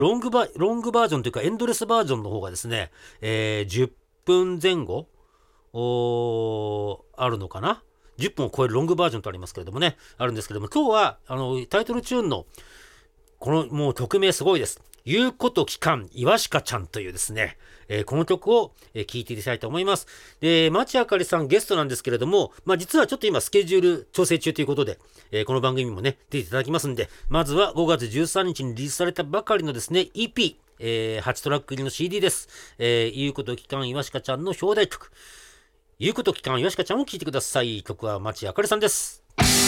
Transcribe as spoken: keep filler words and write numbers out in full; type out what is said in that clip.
ロングバロングバージョンというかエンドレスバージョンの方がですね、えー、じゅっぷんぜん後あるのかな。じゅっぷんを超えるロングバージョンとありますけれどもね、あるんですけども、今日はあのタイトルチューンのこのもう曲名すごいです。言うこと聞かん、いわしかちゃんというですね、えー、この曲を聴、えー、いていきたいと思います。で、町あかりさんゲストなんですけれども、まあ実はちょっと今スケジュール調整中ということで、えー、この番組もね、出ていただきますんで、まずはごがつじゅうさんにちにリリースされたばかりのですね、イーピー、えー、はちトラック入りの シーディー です。えー、言うこと聞かん、いわしかちゃんの表題曲。言うこと聞かん、いわしかちゃんを聴いてください。曲は町あかりさんです。